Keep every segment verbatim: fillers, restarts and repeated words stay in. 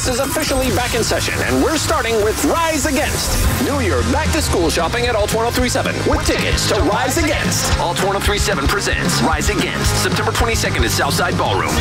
class is officially back in session, and we're starting with Rise Against. New Year back-to-school shopping at Alt ten thirty-seven with tickets to Rise Against. Alt ten thirty-seven presents Rise Against, September twenty-second at Southside Ballroom.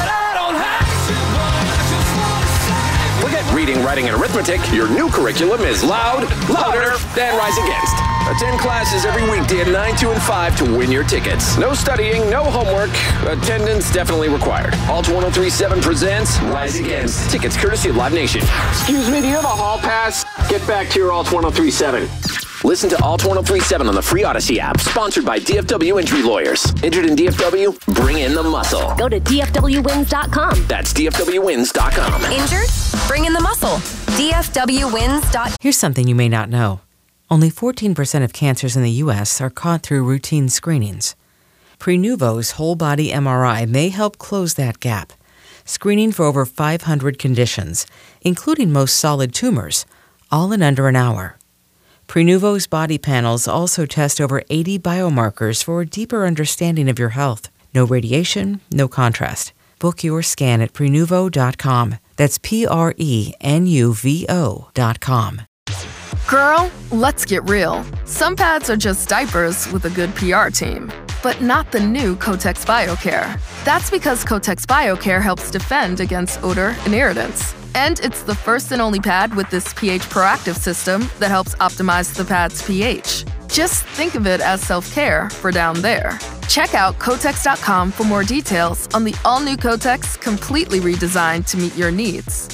Forget reading, writing, and arithmetic. Your new curriculum is loud, louder than Rise Against. Attend classes every weekday at nine, two, and five to win your tickets. No studying, no homework. Attendance definitely required. Alt ten thirty-seven presents Rise Against. Tickets courtesy of Live Nation. Excuse me, do you have a hall pass? Get back to your Alt ten thirty-seven. Listen to Alt ten thirty-seven on the free Odyssey app, sponsored by D F W Injury Lawyers. Injured in D F W? Bring in the muscle. Go to D F W wins dot com. That's D F W wins dot com. Injured? Bring in the muscle. D F W wins dot com. Here's something you may not know. Only fourteen percent of cancers in the U S are caught through routine screenings. Prenuvo's whole-body M R I may help close that gap, screening for over five hundred conditions, including most solid tumors, all in under an hour. Prenuvo's body panels also test over eighty biomarkers for a deeper understanding of your health. No radiation, no contrast. Book your scan at prenuvo dot com. That's P R E N U V O dot com. Girl, let's get real. Some pads are just diapers with a good P R team, but not the new Kotex BioCare. That's because Kotex BioCare helps defend against odor and irritants. And it's the first and only pad with this pH proactive system that helps optimize the pad's pH. Just think of it as self-care for down there. Check out Kotex dot com for more details on the all-new Kotex, completely redesigned to meet your needs.